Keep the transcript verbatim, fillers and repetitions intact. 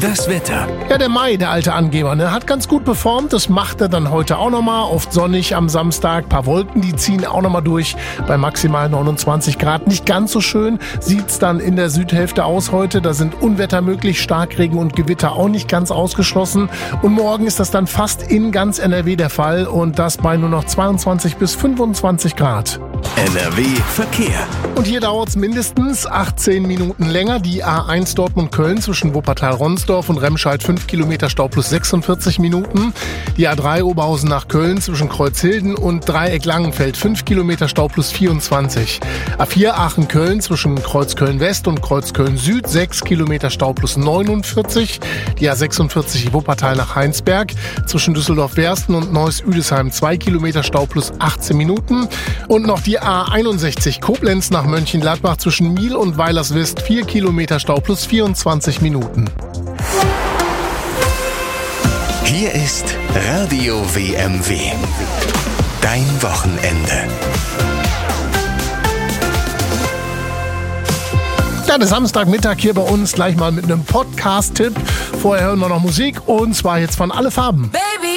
Das Wetter. Ja, der Mai, der alte Angeber, ne, hat ganz gut performt. Das macht er dann heute auch nochmal. Oft sonnig am Samstag. Ein paar Wolken, die ziehen auch nochmal durch. Bei maximal neunundzwanzig Grad. Nicht ganz so schön sieht's dann in der Südhälfte aus heute. Da sind Unwetter möglich. Starkregen und Gewitter auch nicht ganz ausgeschlossen. Und morgen ist das dann fast in ganz N R W der Fall. Und das bei nur noch zweiundzwanzig bis fünfundzwanzig Grad. N R W Verkehr. Und hier dauert's mindestens achtzehn Minuten länger. Die A eins Dortmund-Köln zwischen Wuppertal-Ronsdorf und Remscheid fünf Kilometer Stau plus sechsundvierzig Minuten. Die A drei Oberhausen nach Köln zwischen Kreuzhilden und Dreieck-Langenfeld fünf Kilometer Stau plus vierundzwanzig. A vier Aachen-Köln zwischen Kreuzköln-West und Kreuzköln-Süd sechs Kilometer Stau plus neunundvierzig. Die A sechsundvierzig Wuppertal nach Heinsberg zwischen Düsseldorf-Wersten und Neuss-Üdesheim zwei Kilometer Stau plus achtzehn Minuten. Und noch die A einundsechzig Koblenz nach Mönchengladbach zwischen Miel und Weilerswist vier Kilometer Stau plus vierundzwanzig Minuten. Hier ist Radio W M W. Dein Wochenende. Ja, der Samstagmittag hier bei uns gleich mal mit einem Podcast-Tipp. Vorher hören wir noch Musik und zwar jetzt von Alle Farben. Baby.